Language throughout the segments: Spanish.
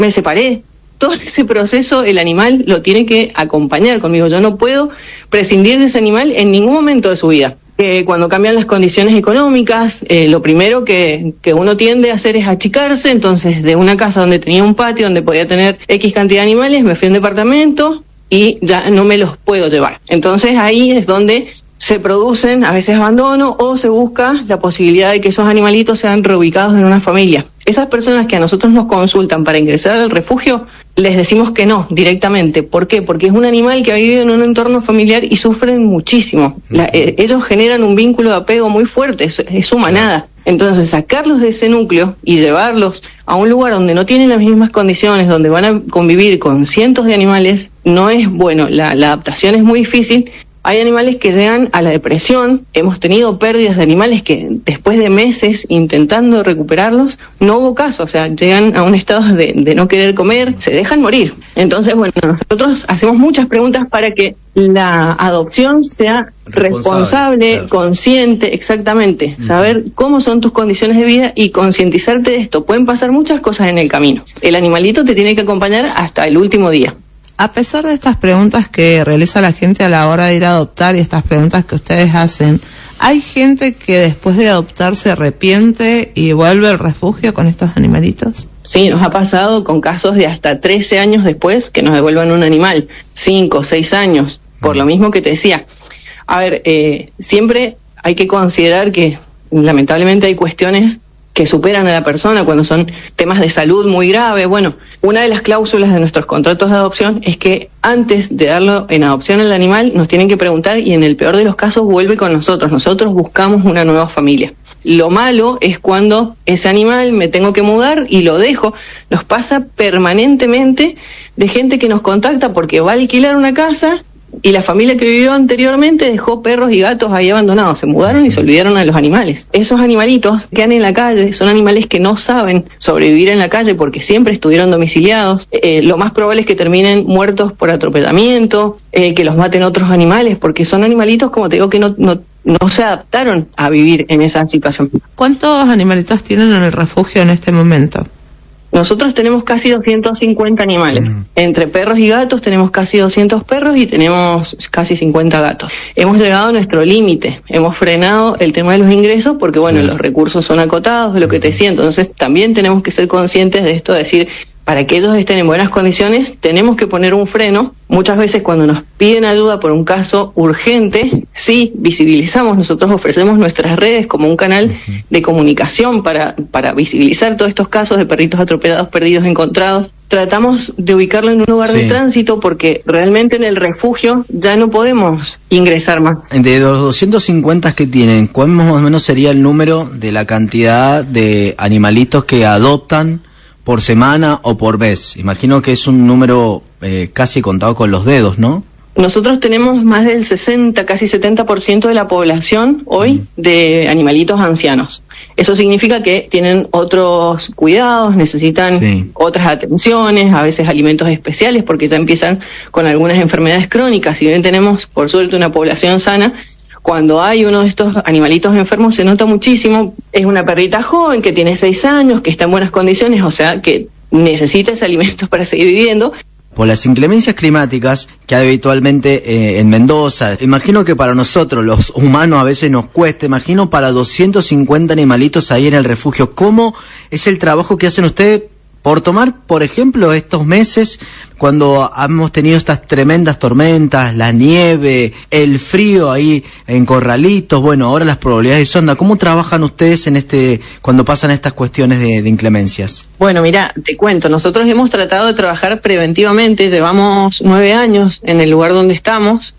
me separé. Todo ese proceso el animal lo tiene que acompañar conmigo. Yo no puedo prescindir de ese animal en ningún momento de su vida. Cuando cambian las condiciones económicas, lo primero que uno tiende a hacer es achicarse. Entonces, de una casa donde tenía un patio, donde podía tener X cantidad de animales, me fui a un departamento y ya no me los puedo llevar. Entonces, ahí es donde se producen a veces abandono o se busca la posibilidad de que esos animalitos sean reubicados en una familia. Esas personas que a nosotros nos consultan para ingresar al refugio, les decimos que no, directamente. ¿Por qué? Porque es un animal que ha vivido en un entorno familiar y sufren muchísimo. Ellos generan un vínculo de apego muy fuerte, es su manada. Entonces, sacarlos de ese núcleo y llevarlos a un lugar donde no tienen las mismas condiciones, donde van a convivir con cientos de animales, no es bueno. La adaptación es muy difícil. Hay animales que llegan a la depresión. Hemos tenido pérdidas de animales que después de meses intentando recuperarlos, no hubo caso, o sea, llegan a un estado de no querer comer, se dejan morir. Entonces, bueno, nosotros hacemos muchas preguntas para que la adopción sea responsable, claro, consciente, exactamente, saber cómo son tus condiciones de vida y concientizarte de esto. Pueden pasar muchas cosas en el camino. El animalito te tiene que acompañar hasta el último día. A pesar de estas preguntas que realiza la gente a la hora de ir a adoptar y estas preguntas que ustedes hacen, ¿hay gente que después de adoptar se arrepiente y vuelve al refugio con estos animalitos? Sí, nos ha pasado con casos de hasta 13 años después que nos devuelvan un animal, 5 o 6 años, por lo mismo que te decía. A ver, siempre hay que considerar que lamentablemente hay cuestiones que superan a la persona cuando son temas de salud muy graves. Bueno, una de las cláusulas de nuestros contratos de adopción es que antes de darlo en adopción al animal nos tienen que preguntar y en el peor de los casos vuelve con nosotros. Nosotros buscamos una nueva familia. Lo malo es cuando ese animal me tengo que mudar y lo dejo. Nos pasa permanentemente de gente que nos contacta porque va a alquilar una casa y la familia que vivió anteriormente dejó perros y gatos ahí abandonados, se mudaron y se olvidaron a los animales. Esos animalitos quedan en la calle, son animales que no saben sobrevivir en la calle porque siempre estuvieron domiciliados. Lo más probable es que terminen muertos por atropellamiento, que los maten otros animales, porque son animalitos, como te digo, que no se adaptaron a vivir en esa situación. ¿Cuántos animalitos tienen en el refugio en este momento? Nosotros tenemos casi 250 animales. Entre perros y gatos tenemos casi 200 perros y tenemos casi 50 gatos. Hemos llegado a nuestro límite. Hemos frenado el tema de los ingresos porque, bueno, los recursos son acotados, de lo que te decía. Entonces, también tenemos que ser conscientes de esto, de decir, para que ellos estén en buenas condiciones, tenemos que poner un freno. Muchas veces cuando nos piden ayuda por un caso urgente, sí, visibilizamos, nosotros ofrecemos nuestras redes como un canal de comunicación para visibilizar todos estos casos de perritos atropellados, perdidos, encontrados. Tratamos de ubicarlo en un lugar de tránsito porque realmente en el refugio ya no podemos ingresar más. De los 250 que tienen, ¿cuál más o menos sería el número de la cantidad de animalitos que adoptan por semana o por mes? Imagino que es un número casi contado con los dedos, ¿no? Nosotros tenemos más del 60, casi 70% de la población hoy de animalitos ancianos. Eso significa que tienen otros cuidados, necesitan otras atenciones, a veces alimentos especiales porque ya empiezan con algunas enfermedades crónicas. Si bien tenemos, por suerte, una población sana, cuando hay uno de estos animalitos enfermos se nota muchísimo. Es una perrita joven que tiene 6 años, que está en buenas condiciones, o sea, que necesita ese alimento para seguir viviendo. Por las inclemencias climáticas que hay habitualmente en Mendoza, imagino que para nosotros, los humanos, a veces nos cuesta, imagino para 250 animalitos ahí en el refugio. ¿Cómo es el trabajo que hacen ustedes por tomar, por ejemplo, estos meses cuando hemos tenido estas tremendas tormentas, la nieve, el frío ahí en corralitos, bueno, ahora las probabilidades de sonda? ¿Cómo trabajan ustedes en cuando pasan estas cuestiones de inclemencias? Bueno, mira, te cuento, nosotros hemos tratado de trabajar preventivamente, llevamos 9 años en el lugar donde estamos.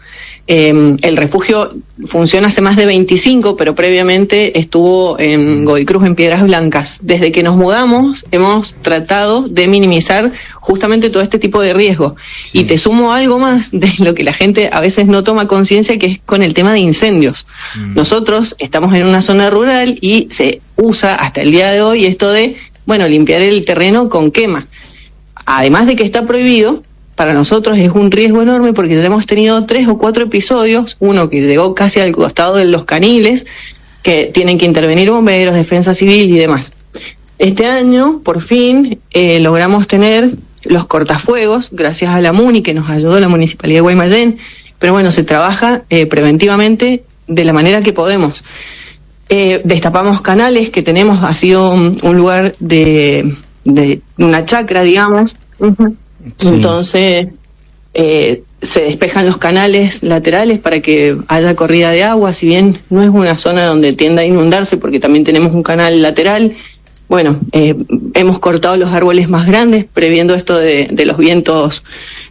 El refugio funciona hace más de 25, pero previamente estuvo en Godoy Cruz, en Piedras Blancas. Desde que nos mudamos hemos tratado de minimizar justamente todo este tipo de riesgo. Y te sumo algo más de lo que la gente a veces no toma conciencia, que es con el tema de incendios. Nosotros estamos en una zona rural y se usa hasta el día de hoy esto de, bueno, limpiar el terreno con quema. Además de que está prohibido, para nosotros es un riesgo enorme porque ya hemos tenido 3 o 4 episodios, uno que llegó casi al costado de los caniles, que tienen que intervenir bomberos, defensa civil y demás. Este año, por fin, logramos tener los cortafuegos, gracias a la MUNI, que nos ayudó la Municipalidad de Guaymallén, pero bueno, se trabaja preventivamente de la manera que podemos. Destapamos canales que tenemos, ha sido un lugar de una chacra, digamos. Sí. Entonces se despejan los canales laterales para que haya corrida de agua, si bien no es una zona donde tienda a inundarse, porque también tenemos un canal lateral. Bueno, hemos cortado los árboles más grandes, previendo esto de los vientos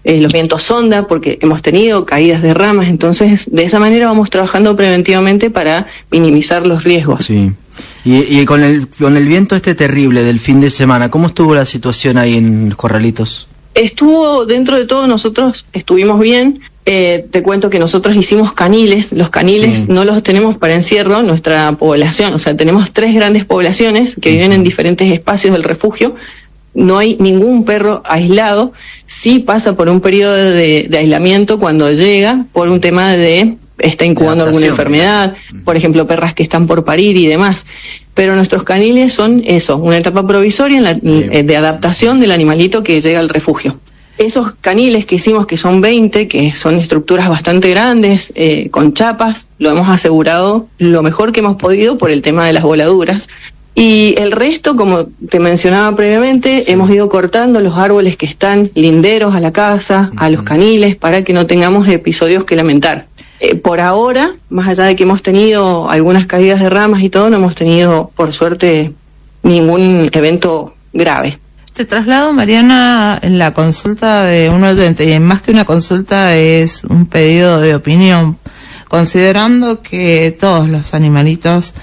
sonda, porque hemos tenido caídas de ramas. Entonces, de esa manera vamos trabajando preventivamente para minimizar los riesgos. Sí. Y con el viento terrible del fin de semana, ¿cómo estuvo la situación ahí en los Corralitos? Estuvo, dentro de todo, nosotros estuvimos bien. Te cuento que nosotros hicimos caniles. Los caniles no los tenemos para encierro, nuestra población, o sea, tenemos 3 grandes poblaciones que viven en diferentes espacios del refugio. No hay ningún perro aislado. Sí pasa por un periodo de aislamiento cuando llega, por un tema de está incubando alguna enfermedad, por ejemplo, perras que están por parir y demás. Pero nuestros caniles son eso, una etapa provisoria de adaptación del animalito que llega al refugio. Esos caniles que hicimos, que son 20, que son estructuras bastante grandes, con chapas, lo hemos asegurado lo mejor que hemos podido por el tema de las voladuras. Y el resto, como te mencionaba previamente, hemos ido cortando los árboles que están linderos a la casa, a los caniles, para que no tengamos episodios que lamentar. Por ahora, más allá de que hemos tenido algunas caídas de ramas y todo, no hemos tenido, por suerte, ningún evento grave. Te traslado, Mariana, en la consulta de un oyente, y más que una consulta es un pedido de opinión, considerando que todos los animalitos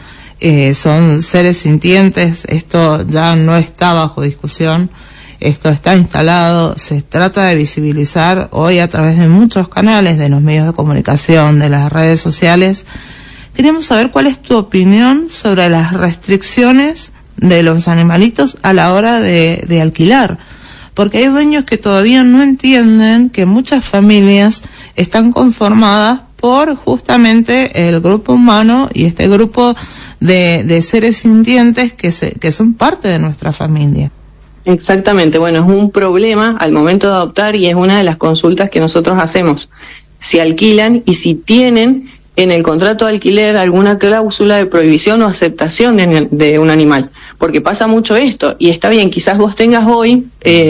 son seres sintientes. Esto ya no está bajo discusión, esto está instalado. Se trata de visibilizar hoy a través de muchos canales, de los medios de comunicación, de las redes sociales. Queremos saber cuál es tu opinión sobre las restricciones de los animalitos a la hora de alquilar, porque hay dueños que todavía no entienden que muchas familias están conformadas por justamente el grupo humano y este grupo de seres sintientes que son parte de nuestra familia. Exactamente, bueno, es un problema al momento de adoptar y es una de las consultas que nosotros hacemos. Si alquilan y si tienen en el contrato de alquiler alguna cláusula de prohibición o aceptación de un animal, porque pasa mucho esto, y está bien, quizás vos tengas hoy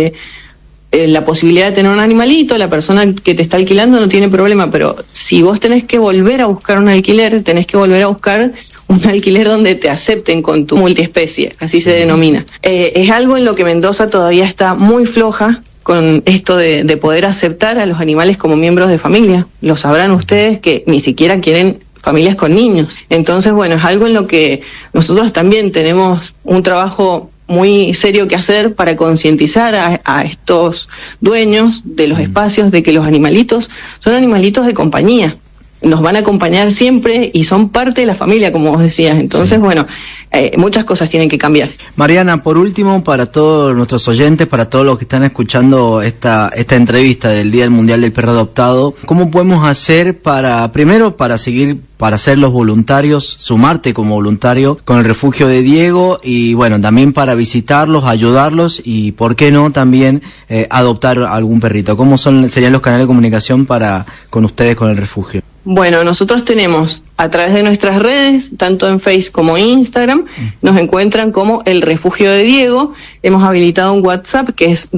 la posibilidad de tener un animalito, la persona que te está alquilando no tiene problema, pero si vos tenés que volver a buscar un alquiler, tenés que volver a buscar un alquiler donde te acepten con tu multiespecie, así se denomina. Es algo en lo que Mendoza todavía está muy floja, con esto de poder aceptar a los animales como miembros de familia. Lo sabrán ustedes que ni siquiera quieren familias con niños. Entonces, bueno, es algo en lo que nosotros también tenemos un trabajo muy serio que hacer para concientizar a estos dueños de los espacios de que los animalitos son animalitos de compañía. Nos van a acompañar siempre y son parte de la familia, como vos decías. Entonces, bueno, muchas cosas tienen que cambiar. Mariana, por último, para todos nuestros oyentes, para todos los que están escuchando esta entrevista del Día Mundial del Perro Adoptado, ¿cómo podemos hacer primero para ser los voluntarios, sumarte como voluntario con el refugio de Diego y bueno, también para visitarlos, ayudarlos y por qué no también adoptar algún perrito? ¿Cómo serían los canales de comunicación con ustedes con el refugio? Bueno, nosotros tenemos a través de nuestras redes, tanto en Facebook como Instagram, nos encuentran como El Refugio de Diego. Hemos habilitado un WhatsApp que es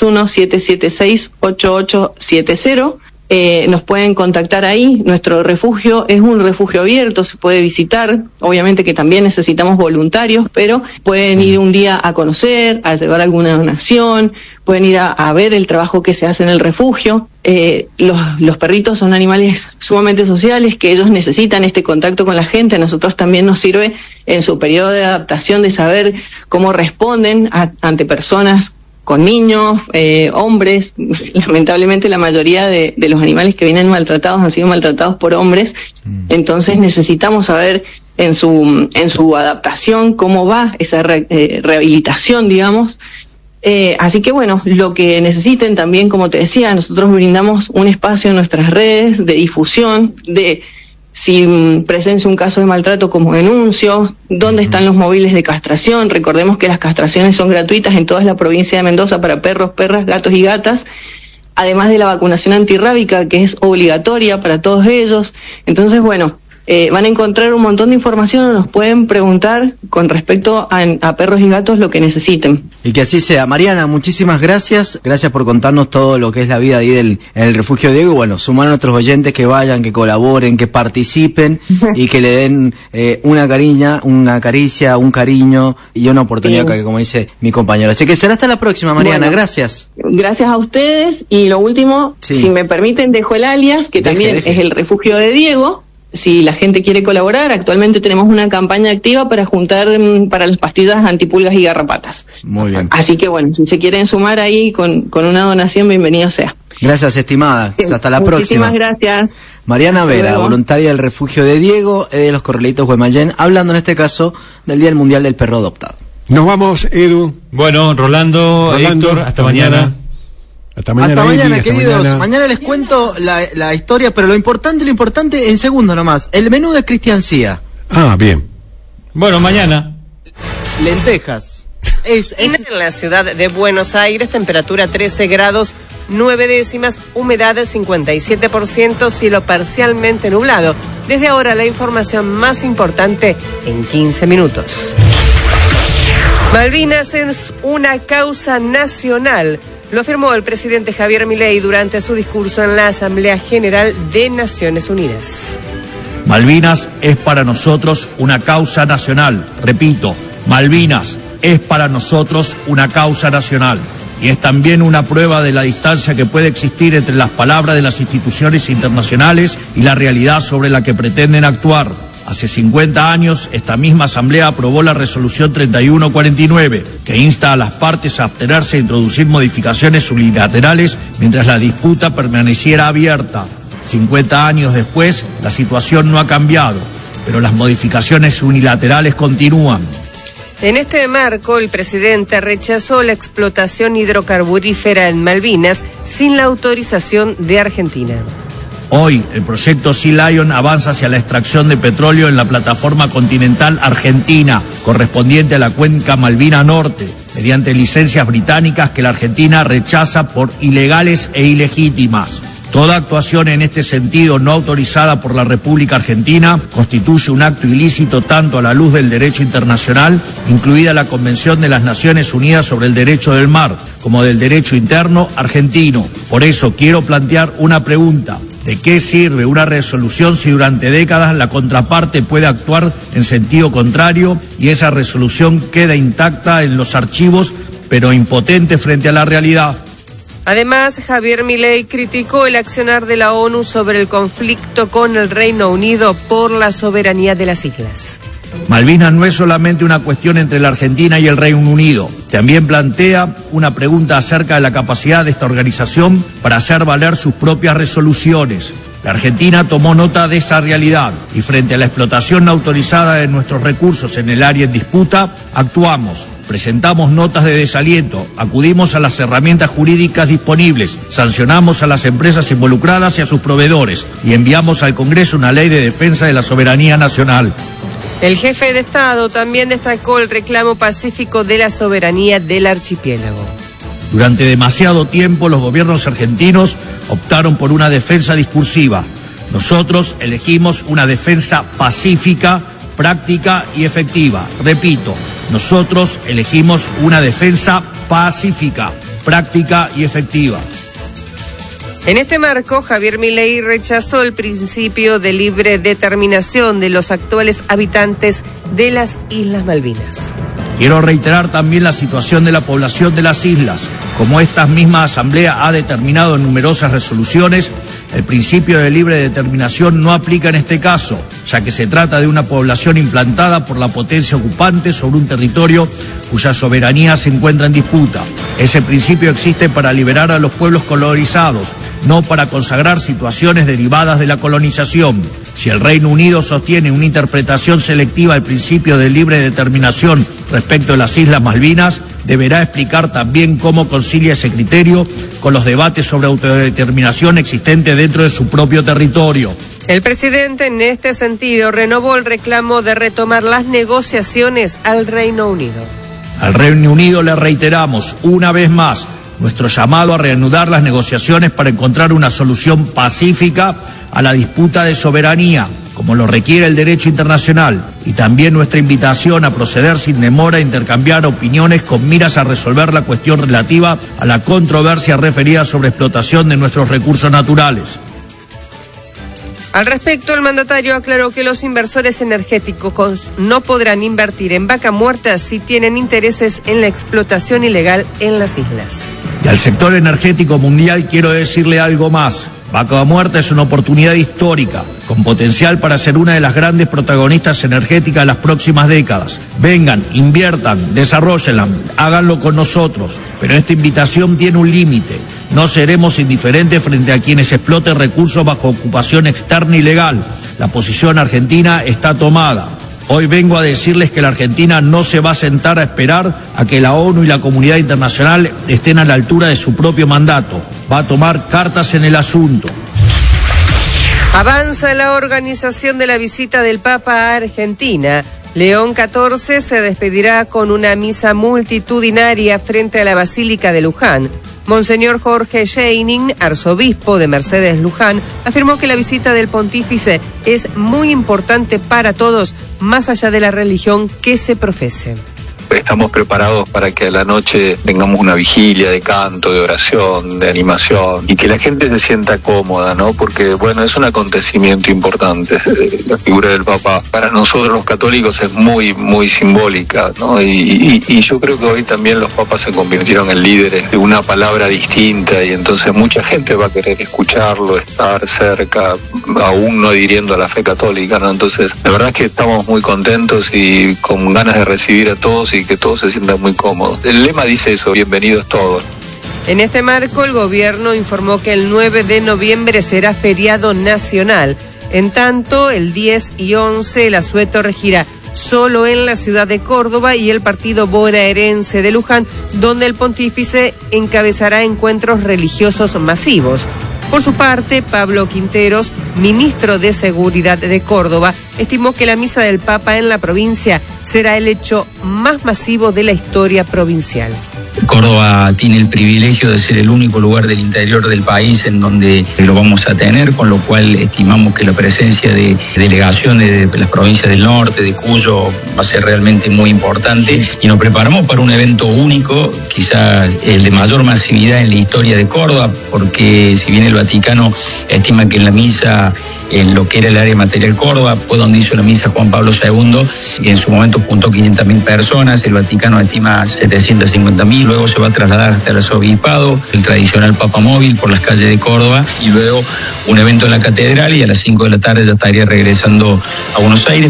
261-776-8870. Nos pueden contactar ahí. Nuestro refugio es un refugio abierto, se puede visitar. Obviamente que también necesitamos voluntarios, pero pueden ir un día a conocer, a llevar alguna donación, pueden ir a ver el trabajo que se hace en el refugio. Los perritos son animales sumamente sociales, que ellos necesitan este contacto con la gente. A nosotros también nos sirve en su periodo de adaptación de saber cómo responden ante personas con niños, hombres. Lamentablemente la mayoría de los animales que vienen maltratados han sido maltratados por hombres. Entonces necesitamos saber en su adaptación cómo va esa rehabilitación, digamos. Así que bueno, lo que necesiten también, como te decía, nosotros brindamos un espacio en nuestras redes de difusión, de si presencia un caso de maltrato, como denuncio, dónde están los móviles de castración. Recordemos que las castraciones son gratuitas en toda la provincia de Mendoza para perros, perras, gatos y gatas, además de la vacunación antirrábica, que es obligatoria para todos ellos. Entonces, bueno, van a encontrar un montón de información, o nos pueden preguntar con respecto a perros y gatos lo que necesiten. Y que así sea. Mariana, muchísimas gracias. Gracias por contarnos todo lo que es la vida ahí en el Refugio Diego. Y bueno, sumar a nuestros oyentes que vayan, que colaboren, que participen y que le den una caricia, un cariño y una oportunidad, que como dice mi compañero. Así que será hasta la próxima, Mariana. Bueno, gracias. Gracias a ustedes. Y lo último, si me permiten, dejo el alias, que también es el Refugio de Diego. Si la gente quiere colaborar, actualmente tenemos una campaña activa para juntar para las pastillas antipulgas y garrapatas. Muy bien. Así que bueno, si se quieren sumar ahí con una donación, bienvenido sea. Gracias, estimada. Hasta la próxima. Muchísimas gracias. Mariana Vera, voluntaria del Refugio de Diego, de los Corralitos Guaymallén, hablando en este caso del Día Mundial del Perro Adoptado. Nos vamos, Edu. Bueno, Rolando, Héctor, hasta mañana. Hasta mañana, queridos. Mañana. Mañana les cuento la historia, pero lo importante en segundo nomás. El menú de Cristian Cía. Ah, bien. Bueno, mañana. Lentejas. En la ciudad de Buenos Aires, temperatura 13 grados 9 décimas, humedad 57%, cielo parcialmente nublado. Desde ahora la información más importante en 15 minutos. Malvinas es una causa nacional. Lo afirmó el presidente Javier Milei durante su discurso en la Asamblea General de Naciones Unidas. Malvinas es para nosotros una causa nacional. Repito, Malvinas es para nosotros una causa nacional. Y es también una prueba de la distancia que puede existir entre las palabras de las instituciones internacionales y la realidad sobre la que pretenden actuar. Hace 50 años, esta misma Asamblea aprobó la resolución 3149, que insta a las partes a abstenerse a introducir modificaciones unilaterales mientras la disputa permaneciera abierta. 50 años después, la situación no ha cambiado, pero las modificaciones unilaterales continúan. En este marco, el presidente rechazó la explotación hidrocarburífera en Malvinas sin la autorización de Argentina. Hoy, el proyecto Sea Lion avanza hacia la extracción de petróleo en la plataforma continental argentina, correspondiente a la cuenca Malvina Norte, mediante licencias británicas que la Argentina rechaza por ilegales e ilegítimas. Toda actuación en este sentido no autorizada por la República Argentina constituye un acto ilícito tanto a la luz del derecho internacional, incluida la Convención de las Naciones Unidas sobre el Derecho del Mar, como del derecho interno argentino. Por eso quiero plantear una pregunta. ¿De qué sirve una resolución si durante décadas la contraparte puede actuar en sentido contrario y esa resolución queda intacta en los archivos, pero impotente frente a la realidad? Además, Javier Milei criticó el accionar de la ONU sobre el conflicto con el Reino Unido por la soberanía de las islas. Malvinas no es solamente una cuestión entre la Argentina y el Reino Unido. También plantea una pregunta acerca de la capacidad de esta organización para hacer valer sus propias resoluciones. La Argentina tomó nota de esa realidad y frente a la explotación no autorizada de nuestros recursos en el área en disputa, actuamos. Presentamos notas de desaliento, acudimos a las herramientas jurídicas disponibles, sancionamos a las empresas involucradas y a sus proveedores y enviamos al Congreso una ley de defensa de la soberanía nacional. El jefe de Estado también destacó el reclamo pacífico de la soberanía del archipiélago. Durante demasiado tiempo los gobiernos argentinos optaron por una defensa discursiva. Nosotros elegimos una defensa pacífica, práctica y efectiva. Repito, nosotros elegimos una defensa pacífica, práctica y efectiva. En este marco, Javier Milei rechazó el principio de libre determinación de los actuales habitantes de las Islas Malvinas. Quiero reiterar también la situación de la población de las islas. Como esta misma Asamblea ha determinado en numerosas resoluciones, el principio de libre determinación no aplica en este caso, ya que se trata de una población implantada por la potencia ocupante sobre un territorio cuya soberanía se encuentra en disputa. Ese principio existe para liberar a los pueblos colonizados, no para consagrar situaciones derivadas de la colonización. Si el Reino Unido sostiene una interpretación selectiva del principio de libre determinación respecto de las Islas Malvinas, deberá explicar también cómo concilia ese criterio con los debates sobre autodeterminación existentes dentro de su propio territorio. El presidente en este sentido renovó el reclamo de retomar las negociaciones al Reino Unido. Al Reino Unido le reiteramos una vez más nuestro llamado a reanudar las negociaciones para encontrar una solución pacífica a la disputa de soberanía, como lo requiere el derecho internacional, y también nuestra invitación a proceder sin demora a intercambiar opiniones con miras a resolver la cuestión relativa a la controversia referida sobre explotación de nuestros recursos naturales. Al respecto, el mandatario aclaró que los inversores energéticos no podrán invertir en Vaca Muerta si tienen intereses en la explotación ilegal en las islas. Y al sector energético mundial quiero decirle algo más. Vaca Muerta es una oportunidad histórica, con potencial para ser una de las grandes protagonistas energéticas de las próximas décadas. Vengan, inviertan, desarróllenla, háganlo con nosotros. Pero esta invitación tiene un límite. No seremos indiferentes frente a quienes exploten recursos bajo ocupación externa ilegal. La posición argentina está tomada. Hoy vengo a decirles que la Argentina no se va a sentar a esperar a que la ONU y la comunidad internacional estén a la altura de su propio mandato. Va a tomar cartas en el asunto. Avanza la organización de la visita del Papa a Argentina. León XIV se despedirá con una misa multitudinaria frente a la Basílica de Luján. Monseñor Jorge Scheining, arzobispo de Mercedes Luján, afirmó que la visita del pontífice es muy importante para todos, más allá de la religión que se profese. Estamos preparados para que a la noche tengamos una vigilia de canto, de oración, de animación y que la gente se sienta cómoda, ¿no? Porque, bueno, es un acontecimiento importante. La figura del Papa para nosotros los católicos es muy, muy simbólica, ¿no? Y yo creo que hoy también los papas se convirtieron en líderes de una palabra distinta y entonces mucha gente va a querer escucharlo, estar cerca, aún no adhiriendo a la fe católica, ¿no? Entonces, la verdad es que estamos muy contentos y con ganas de recibir a todos y que todos se sientan muy cómodos. El lema dice eso, bienvenidos todos. En este marco, el gobierno informó que el 9 de noviembre será feriado nacional. En tanto, el 10 y 11 el asueto regirá solo en la ciudad de Córdoba y el partido bonaerense de Luján, donde el pontífice encabezará encuentros religiosos masivos. Por su parte, Pablo Quinteros, ministro de Seguridad de Córdoba, estimó que la misa del Papa en la provincia será el hecho más masivo de la historia provincial. Córdoba tiene el privilegio de ser el único lugar del interior del país en donde lo vamos a tener, con lo cual estimamos que la presencia de delegaciones de las provincias del norte, de Cuyo, va a ser realmente muy importante y nos preparamos para un evento único, quizá el de mayor masividad en la historia de Córdoba, porque si bien el Vaticano estima que en la misa, en lo que era el área material Córdoba, fue donde hizo la misa Juan Pablo II, y en su momento juntó 500.000 personas, el Vaticano estima 750.000, luego se va a trasladar hasta el arzobispado, el tradicional Papa Móvil por las calles de Córdoba, y luego un evento en la catedral, y a las 5 de la tarde ya estaría regresando a Buenos Aires.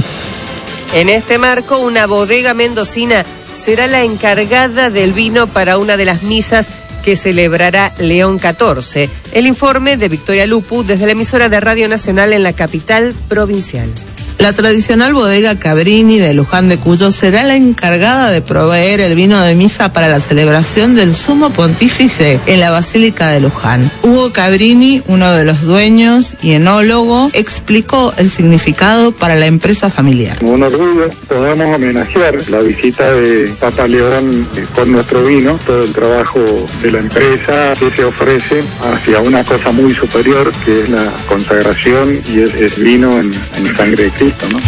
En este marco, una bodega mendocina será la encargada del vino para una de las misas que celebrará León XIV. El informe de Victoria Lupu desde la emisora de Radio Nacional en la capital provincial. La tradicional bodega Cabrini de Luján de Cuyo será la encargada de proveer el vino de misa para la celebración del Sumo Pontífice en la Basílica de Luján. Hugo Cabrini, uno de los dueños y enólogo, explicó el significado para la empresa familiar. Un orgullo podemos homenajear la visita de Papa León con nuestro vino, todo el trabajo de la empresa que se ofrece hacia una cosa muy superior, que es la consagración y es vino en sangre de Cristo. ¿No?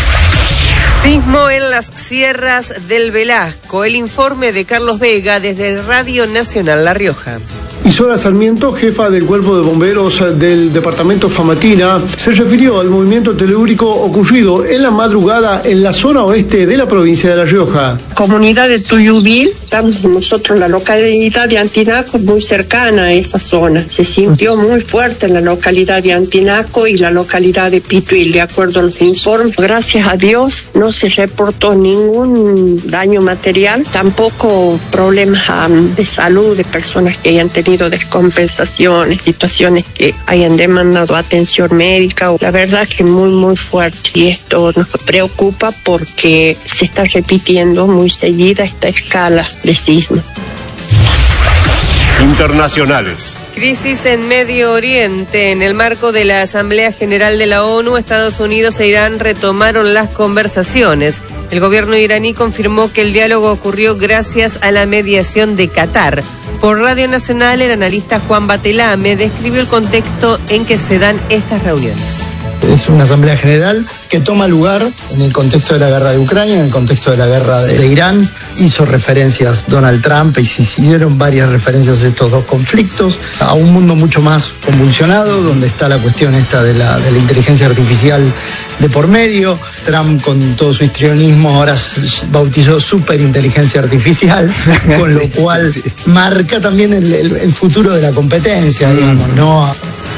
Sismo en las sierras del Velasco. El informe de Carlos Vega desde Radio Nacional La Rioja. Isola Sarmiento, jefa del Cuerpo de Bomberos del departamento Famatina, se refirió al movimiento telúrico ocurrido en la madrugada en la zona oeste de la provincia de La Rioja. Comunidad de Tuyubil, estamos nosotros en la localidad de Antinaco, muy cercana a esa zona. Se sintió muy fuerte en la localidad de Antinaco y la localidad de Pituil, de acuerdo a los informes. Gracias a Dios no se reportó ningún daño material, tampoco problemas de salud de personas que hayan tenido descompensaciones, situaciones que hayan demandado atención médica. La verdad que muy fuerte, y esto nos preocupa porque se está repitiendo muy seguida esta escala de sismo. Internacionales. Crisis en Medio Oriente. En el marco de la Asamblea General de la ONU, Estados Unidos e Irán retomaron las conversaciones. El gobierno iraní confirmó que el diálogo ocurrió gracias a la mediación de Qatar. Por Radio Nacional, el analista Juan Batelame describió el contexto en que se dan estas reuniones. Es una asamblea general que toma lugar en el contexto de la guerra de Ucrania, en el contexto de la guerra de Irán. Hizo referencias Donald Trump y se hicieron varias referencias a estos dos conflictos, a un mundo mucho más convulsionado, donde está la cuestión esta de la inteligencia artificial de por medio. Trump, con todo su histrionismo, ahora bautizó superinteligencia artificial, con lo cual marca también el futuro de la competencia, digamos, ¿no?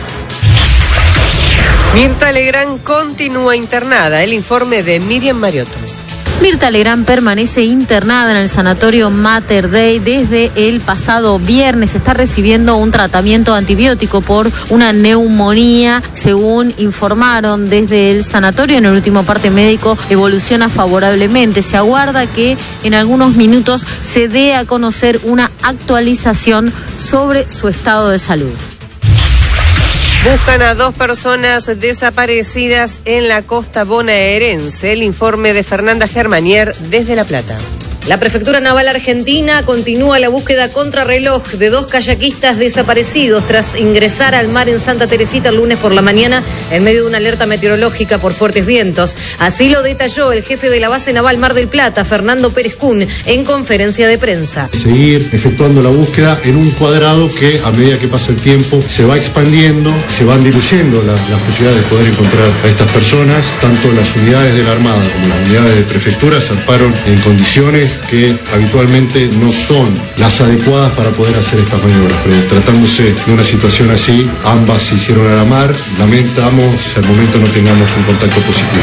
Mirta Legrand continúa internada. El informe de Miriam Mariotto. Mirta Legrand permanece internada en el sanatorio Mater Dei desde el pasado viernes. Está recibiendo un tratamiento antibiótico por una neumonía. Según informaron desde el sanatorio, en el último parte médico evoluciona favorablemente. Se aguarda que en algunos minutos se dé a conocer una actualización sobre su estado de salud. Buscan a 2 personas desaparecidas en la costa bonaerense. El informe de Fernanda Germanier desde La Plata. La Prefectura Naval Argentina continúa la búsqueda contrarreloj de 2 kayakistas desaparecidos tras ingresar al mar en Santa Teresita el lunes por la mañana en medio de una alerta meteorológica por fuertes vientos. Así lo detalló el jefe de la base naval Mar del Plata, Fernando Pérez Kuhn, en conferencia de prensa. Seguir efectuando la búsqueda en un cuadrado que a medida que pasa el tiempo se va expandiendo, se van diluyendo las posibilidades de poder encontrar a estas personas. Tanto las unidades de la Armada como las unidades de Prefectura zarparon en condiciones que habitualmente no son las adecuadas para poder hacer estas maniobras. Pero tratándose de una situación así, ambas se hicieron a la mar. Lamentamos que al momento no tengamos un contacto positivo.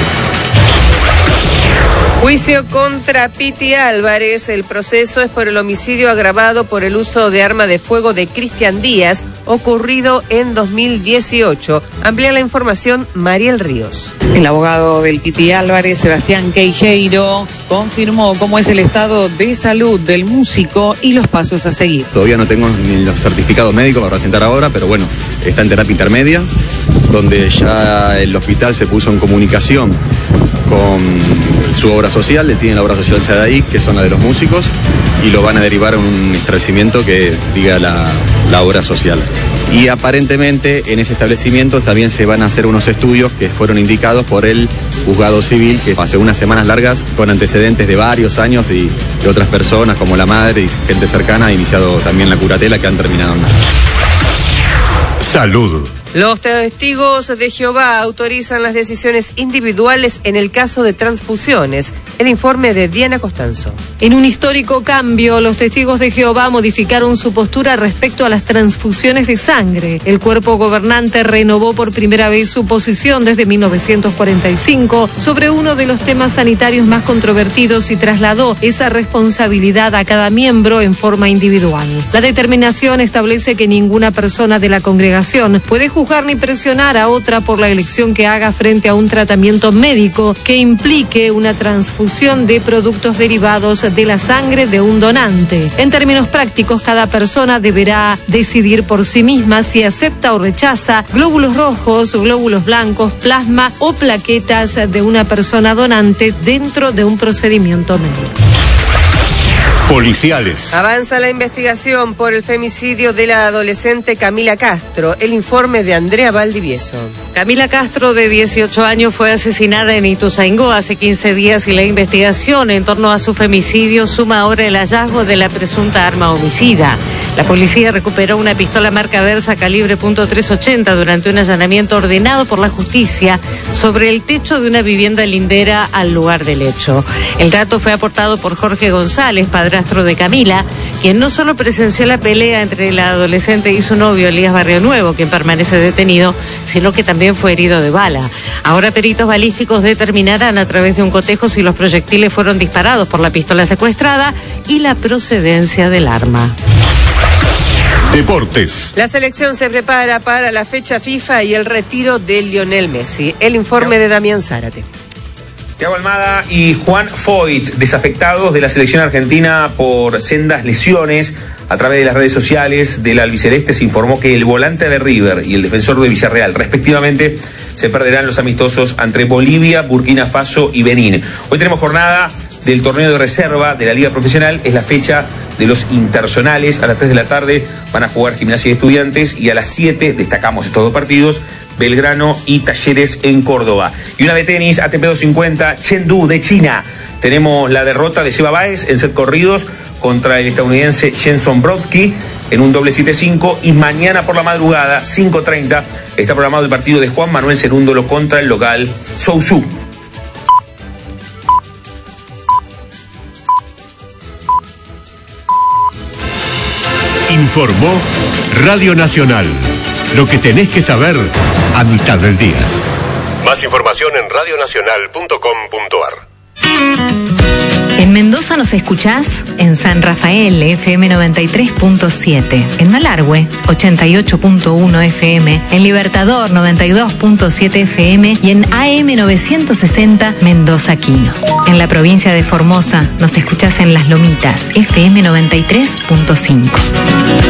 Juicio contra Piti Álvarez. El proceso es por el homicidio agravado por el uso de arma de fuego de Cristian Díaz, ocurrido en 2018. Amplía la información Mariel Ríos. El abogado del Piti Álvarez, Sebastián Queijeiro, confirmó cómo es el estado de salud del músico y los pasos a seguir. Todavía no tengo ni los certificados médicos para presentar ahora, pero bueno, está en terapia intermedia, donde ya el hospital se puso en comunicación con su obra social. Le tienen la obra social SADAI, que son la de los músicos, y lo van a derivar a un establecimiento que diga la obra social. Y aparentemente en ese establecimiento también se van a hacer unos estudios que fueron indicados por el juzgado civil, que hace unas semanas largas, con antecedentes de varios años y de otras personas como la madre y gente cercana, ha iniciado también la curatela, que han terminado en nada. Salud. Los testigos de Jehová autorizan las decisiones individuales en el caso de transfusiones. El informe de Diana Costanzo. En un histórico cambio, los testigos de Jehová modificaron su postura respecto a las transfusiones de sangre. El cuerpo gobernante renovó por primera vez su posición desde 1945 sobre uno de los temas sanitarios más controvertidos y trasladó esa responsabilidad a cada miembro en forma individual. La determinación establece que ninguna persona de la congregación puede juzgar ni presionar a otra por la elección que haga frente a un tratamiento médico que implique una transfusión de productos derivados de la sangre de un donante. En términos prácticos, cada persona deberá decidir por sí misma si acepta o rechaza glóbulos rojos, glóbulos blancos, plasma o plaquetas de una persona donante dentro de un procedimiento médico. Policiales. Avanza la investigación por el femicidio de la adolescente Camila Castro. El informe de Andrea Valdivieso. Camila Castro, de 18 años, fue asesinada en Ituzaingó hace 15 días y la investigación en torno a su femicidio suma ahora el hallazgo de la presunta arma homicida. La policía recuperó una pistola marca Versa calibre .380 durante un allanamiento ordenado por la justicia sobre el techo de una vivienda lindera al lugar del hecho. El dato fue aportado por Jorge González, padrastro de Camila, quien no solo presenció la pelea entre la adolescente y su novio Elías Barrio Nuevo, quien permanece detenido, sino que también fue herido de bala. Ahora peritos balísticos determinarán a través de un cotejo si los proyectiles fueron disparados por la pistola secuestrada y la procedencia del arma. Deportes. La selección se prepara para la fecha FIFA y el retiro de Lionel Messi. El informe de Damián Zárate. Thiago Almada y Juan Foyt, desafectados de la selección argentina por sendas lesiones. A través de las redes sociales del albiceleste se informó que el volante de River y el defensor de Villarreal, respectivamente, se perderán los amistosos entre Bolivia, Burkina Faso y Benín. Hoy tenemos jornada del torneo de reserva de la Liga Profesional. Es la fecha de los interzonales. A las 3 de la tarde van a jugar Gimnasia y Estudiantes, y a las 7, destacamos estos dos partidos, Belgrano y Talleres en Córdoba. Y una de tenis, ATP 250, Chengdu de China. Tenemos la derrota de Seba Báez en set corridos contra el estadounidense Jenson Brodsky en un doble 7-5, y mañana por la madrugada, 5:30, está programado el partido de Juan Manuel Cerúndolo contra el local Zhou Su. Informó Radio Nacional. Lo que tenés que saber a mitad del día. Más información en radionacional.com.ar. En Mendoza nos escuchás en San Rafael, FM 93.7, en Malargüe, 88.1 FM, en Libertador, 92.7 FM y en AM 960 Mendoza Quino. En la provincia de Formosa nos escuchás en Las Lomitas, FM 93.5.